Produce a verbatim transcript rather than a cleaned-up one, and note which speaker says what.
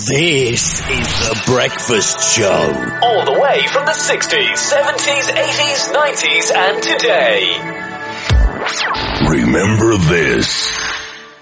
Speaker 1: This is The Breakfast Show.
Speaker 2: All the way from the sixties, seventies, eighties, nineties and today.
Speaker 1: Remember this.